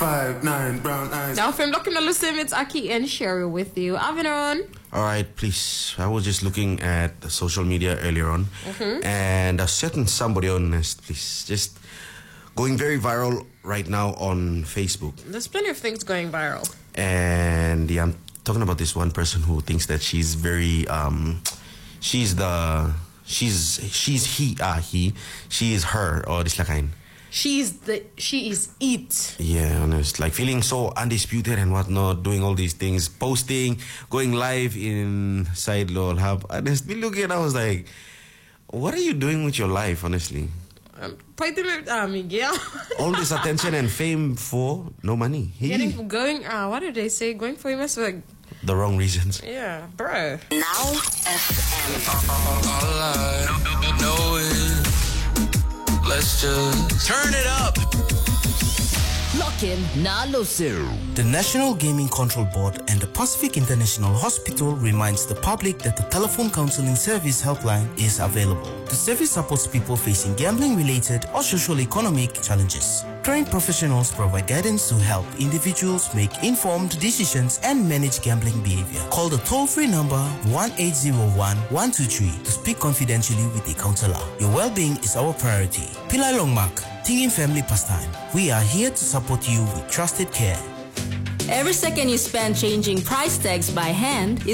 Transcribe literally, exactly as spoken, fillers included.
Five, nine, brown eyes. Now from Doctor Nalusim, it's Aki and Sherry with you. Avinon. All right, please. I was just looking at the social media earlier on, mm-hmm. and a certain somebody on this, please, just going very viral right now on Facebook. There's plenty of things going viral. And yeah, I'm talking about this one person who thinks that she's very, um, she's the, she's, she's he, ah, uh, he, she is her, or this kind. She's the, she is it. Yeah, honest. Like feeling so undisputed and whatnot, doing all these things, posting, going live in Side Lol Hub. I just been looking and I was like, what are you doing with your life, honestly? Um, uh, Miguel. All this attention and fame for no money. Hey. Getting, going, uh, what did they say? Going for him for the wrong reasons. Yeah, bro. Now F M. All I know is let's just turn it up. Lock in Nalusim. The National Gaming Control Board and the Pacific International Hospital reminds the public that the telephone counseling service helpline is available. The service supports people facing gambling-related or socio-economic challenges. Trained professionals provide guidance to help individuals make informed decisions and manage gambling behavior. Call the toll-free number one eight zero one, one two three to speak confidentially with a counselor. Your well-being is our priority. Pillai Longmark, Tingin Family Pastime. We are here to support you with trusted care. Every second you spend changing price tags by hand is